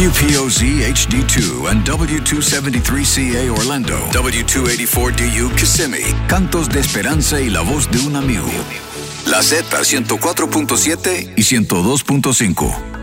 WPOZ HD2 and W273CA Orlando, W284DU Kissimmee, Cantos de Esperanza y la voz de un amigo. La Z 104.7 y 102.5.